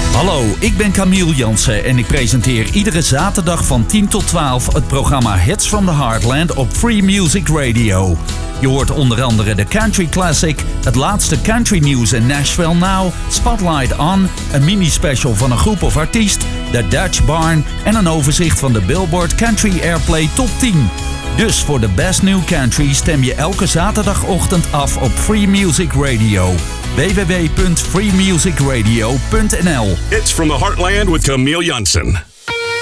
Hallo, ik ben Camille Jansen en ik presenteer iedere zaterdag van 10 tot 12 het programma Hits from the Heartland op Free Music Radio. Je hoort onder andere de Country Classic, het laatste country nieuws in Nashville Now, Spotlight On, een mini-special van een groep of artiest, de Dutch Barn en een overzicht van de Billboard Country Airplay Top 10. Dus voor de Best New Country stem je elke zaterdagochtend af op Free Music Radio. www.freemusicradio.nl. It's from the Heartland with Camille Jansen.